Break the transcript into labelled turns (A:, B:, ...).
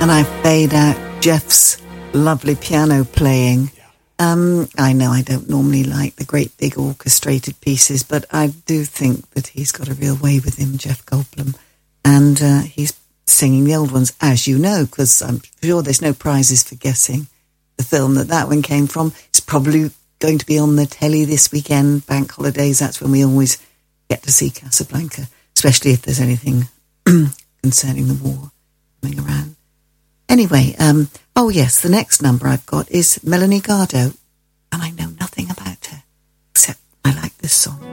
A: And I fade out Jeff's lovely piano playing. I know I don't normally like the great big orchestrated pieces, but I do think that he's got a real way with him, Jeff Goldblum. And he's singing the old ones, as you know, because I'm sure there's no prizes for guessing the film that one came from. It's probably going to be on the telly this weekend, bank holidays. That's when we always get to see Casablanca, especially if there's anything concerning the war coming around. Anyway, oh yes, the next number I've got is Melanie Gardot, and I know nothing about her, except I like this song.